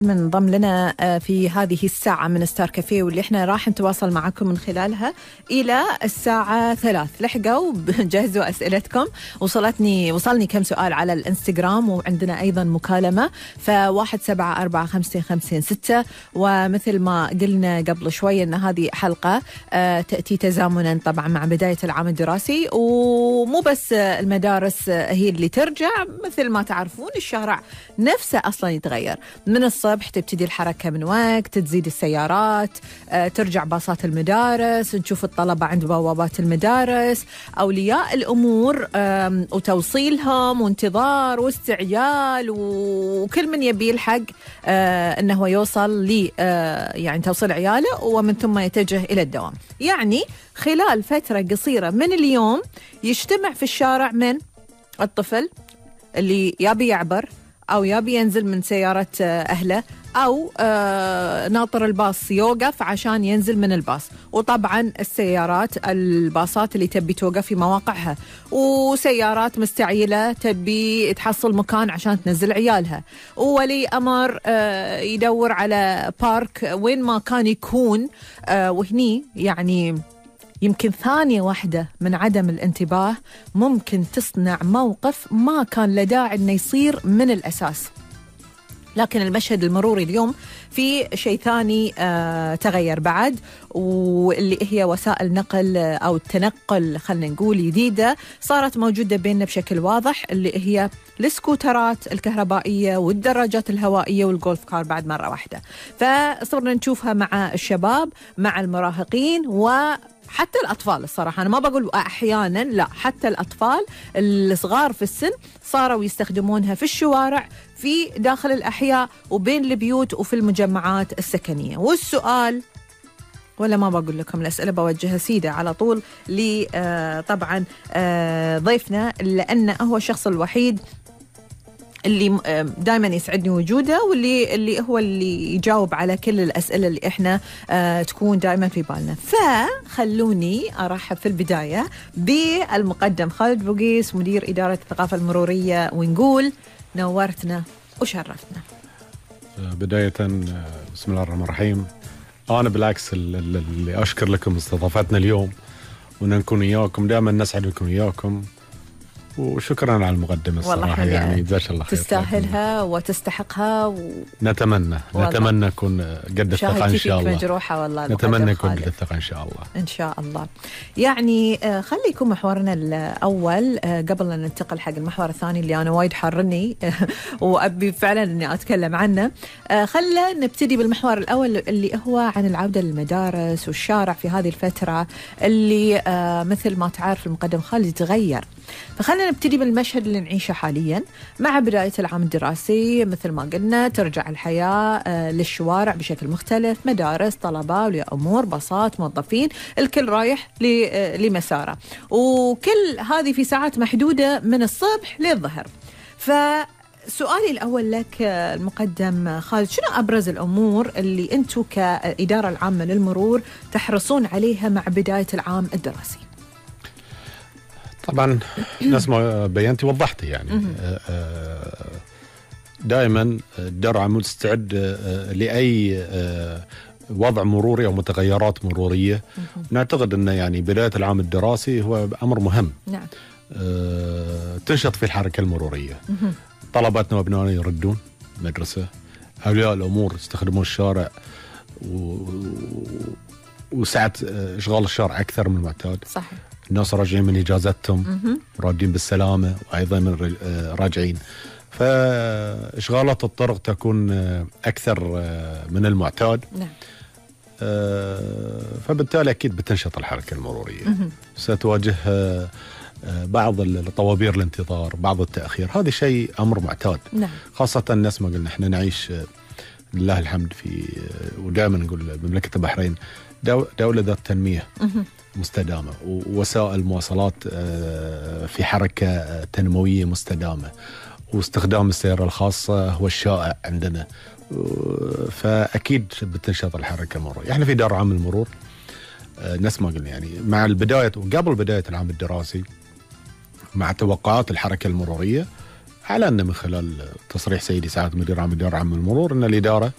منضم لنا في هذه الساعة من ستار كافيه، واللي احنا راح نتواصل معكم من خلالها إلى الساعة 3. لحقوا جهزوا أسئلتكم. وصلني كم سؤال على الانستغرام، وعندنا أيضا مكالمة 174556. ومثل ما قلنا قبل شوي أن هذه حلقة تأتي تزامنا طبعا مع بداية العام الدراسي، ومو بس المدارس هي اللي ترجع، مثل ما تعرفون الشارع نفسه أصلا يتغير. من الصبح تبتدي الحركة من وقت، تزيد السيارات، ترجع باصات المدارس، نشوف الطلبة عند بوابات المدارس، أولياء الأمور وتوصيلهم وانتظار واستعجال، وكل من يبي يلحق أنه يوصل يعني توصيل عياله ومن ثم يتجه إلى الدوام. يعني خلال فترة قصيرة من اليوم يجتمع في الشارع من الطفل اللي يبي يعبر أو يبي ينزل من سيارة أهله، أو ناطر الباص يوقف عشان ينزل من الباص، وطبعا الباصات اللي تبي توقف في مواقعها، وسيارات مستعجلة تبي تحصل مكان عشان تنزل عيالها، وولي أمر يدور على بارك وين ما كان يكون. وهني يعني يمكن ثانية واحدة من عدم الانتباه ممكن تصنع موقف ما كان له داعي انه يصير من الأساس. لكن المشهد المروري اليوم في شيء ثاني تغير بعد، واللي هي وسائل نقل أو التنقل خلنا نقول جديدة صارت موجودة بيننا بشكل واضح، اللي هي السكوترات الكهربائية والدراجات الهوائية والجولف كار بعد مرة واحدة. فصرنا نشوفها مع الشباب، مع المراهقين، وحتى الأطفال. الصراحة أنا ما بقول أحيانا، لا، حتى الأطفال الصغار في السن صاروا يستخدمونها في الشوارع، في داخل الأحياء، وبين البيوت، وفي المجمعات السكنية. والسؤال، ولا ما بقول لكم الأسئلة، بوجهها سيدة على طول طبعا ضيفنا، لأنه هو الشخص الوحيد اللي دائما يسعدني وجوده، واللي هو اللي يجاوب على كل الأسئلة اللي احنا تكون دائما في بالنا. فخلوني أرحب في البداية بالمقدم خالد بوقيس، مدير إدارة الثقافة المرورية، ونقول نورتنا وشرفتنا. بداية بسم الله الرحمن الرحيم. أنا بالعكس اللي أشكر لكم استضافتنا اليوم، ونكون وياكم دائما، نسعد نكون وياكم، وشكرا على المقدمة الصراحة. يعني جزاك الله خير، تستاهلها وتستحقها، نتمنى نكون قد الثقة إن شاء الله. مجروحة والله، نتمنى نكون قد الثقة إن شاء الله. إن شاء الله. يعني خليكم محورنا الأول قبل أن ننتقل حق المحور الثاني اللي أنا وايد حرني وأبي فعلا أني أتكلم عنه. خلينا نبتدي بالمحور الأول اللي هو عن العودة للمدارس والشارع في هذه الفترة اللي مثل ما تعرف المقدم خالد يتغير. فخلينا نبتدي بالمشهد اللي نعيشه حاليا مع بداية العام الدراسي. مثل ما قلنا ترجع الحياة للشوارع بشكل مختلف، مدارس، طلبة، أولياء أمور، باصات، موظفين، الكل رايح لمساره، وكل هذه في ساعات محدودة من الصبح للظهر. فسؤالي الأول لك المقدم خالد، شنو أبرز الأمور اللي أنتم كإدارة العامة للمرور تحرصون عليها مع بداية العام الدراسي؟ طبعا نفس ما بينتي وضحتي، يعني دائما الدرع مستعد لأي وضع مروري أو متغيرات مرورية. نعتقد أن يعني بداية العام الدراسي هو أمر مهم. نعم. تنشط في الحركة المرورية. طلباتنا وابنائنا يردون مدرسة، أولياء الأمور يستخدمون الشارع، وسعة إشغال الشارع أكثر من المعتاد. صحيح. الناس راجعين من إجازتهم رادين بالسلامة، وأيضا راجعين، فإشغالات الطرق تكون أكثر من المعتاد. نعم. فبالتالي أكيد بتنشط الحركة المرورية. ستواجه بعض الطوابير الانتظار، بعض التأخير، هذا شيء أمر معتاد. نعم. خاصة الناس ما قلنا إحنا نعيش لله الحمد ودائما نقول مملكة البحرين دولة ذات تنمية مستدامة، ووسائل مواصلات في حركة تنموية مستدامة، واستخدام السيارة الخاصة هو الشائع عندنا، فأكيد بتنشط الحركة المرورية. احنا في دار عام المرور نفس ما قلنا، يعني مع البداية وقبل بداية العام الدراسي، مع توقعات الحركة المرورية أعلنا من خلال تصريح سيدي سعادة مدير عام المرور أن الإدارة